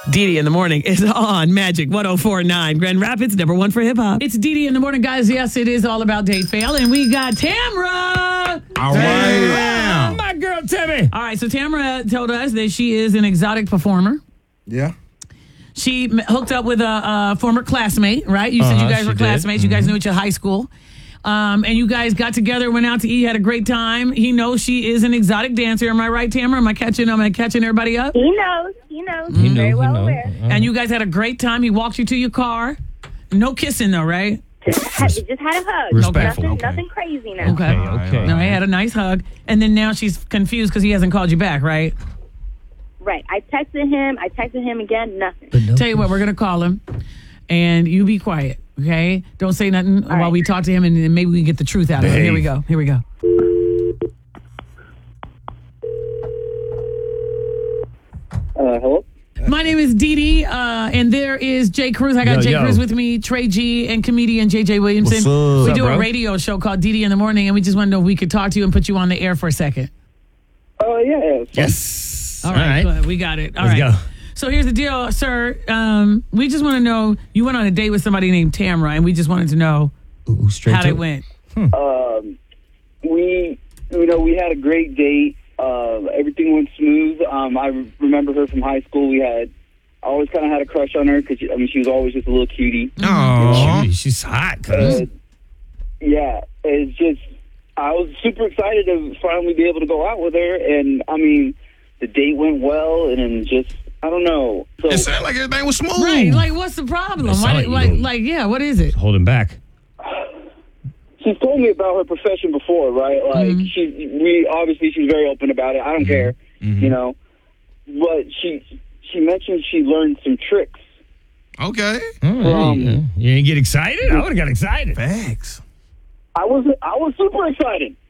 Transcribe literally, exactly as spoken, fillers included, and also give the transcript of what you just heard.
Dee Dee in the morning is on Magic one oh four point nine. Grand Rapids, number one for hip hop. It's Dee Dee in the morning, guys. Yes, it is all about date fail. And we got Tamra. All right. Oh, my girl, Tammy. All right, so Tamra told us that she is an exotic performer. Yeah. She m- hooked up with a, a former classmate, right? You said Uh-huh, you guys she were did. classmates. You guys knew each other high school. Um, and you guys got together, went out to eat, had a great time. He knows she is an exotic dancer. Am I right, Tamara? Am I catching? Am I catching everybody up? He knows. He knows. He He's know, very he well know. aware. Uh-huh. And you guys had a great time. He walked you to your car. No kissing, though, right? Just had, just had a hug. Respectful, Nothing, okay. nothing crazy now. Okay. okay. No, he had a nice hug. And then now she's confused because he hasn't called you back, right? Right. I texted him. I texted him again. Nothing. Tell you what, we're going to call him. And you be quiet, okay? Don't say nothing while right. we talk to him, and then maybe we can get the truth out of him. Here we go. Here we go. Uh, hello? My name is Dee Dee, uh, and there is Jay Cruz. I got Yo, Jay yo. Cruz with me, Trey G, and comedian J J Williamson. What's up? We What's do up, a bro? radio show called Dee Dee in the Morning, and we just want to know if we could talk to you and put you on the air for a second. Oh, yeah, yeah. it's fine. Yes. All right, good. We got it. All Let's right. go. So here's the deal, sir. Um, we just want to know, you went on a date with somebody named Tamra, and we just wanted to know Ooh, straight how to they it. went. Um, we, you know, we had a great date. Uh, everything went smooth. Um, I re- remember her from high school. We had, I always kind of had a crush on her because, I mean, she was always just a little cutie. Aw. Cutie, she's hot. Cuz. Uh, yeah, it's just, I was super excited to finally be able to go out with her. And, I mean, the date went well, and then just, I don't know. So, It sounded like everything was smooth. Right, like what's the problem? That sound Why, like you like, don't- like, yeah, what is it? Holding back. she's told me about her profession before, right? Like, Mm-hmm. she, we, obviously, she's very open about it. I don't care, you know. But she, she mentioned she learned some tricks. Okay. Oh, Um, yeah. You didn't get excited? I would have got excited. Thanks. I was, I was super excited.